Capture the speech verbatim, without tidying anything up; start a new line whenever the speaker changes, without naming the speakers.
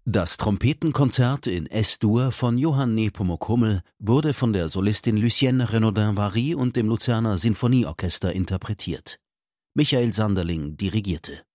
Das Trompetenkonzert in Es-Dur von Johann Nepomuk Hummel wurde von der Solistin Lucienne Renaudin-Vary und dem Luzerner Sinfonieorchester interpretiert. Michael Sanderling dirigierte.